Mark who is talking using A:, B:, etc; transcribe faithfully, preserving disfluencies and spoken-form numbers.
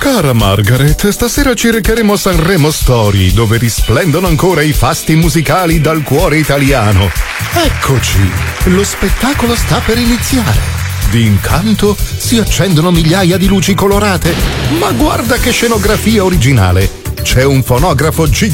A: Cara Margaret, stasera ci recheremo a Sanremo Story, dove risplendono ancora i fasti musicali dal cuore italiano. Eccoci, lo spettacolo sta per iniziare. D'incanto si accendono migliaia di luci colorate, ma guarda che scenografia originale. C'è un fonografo gigante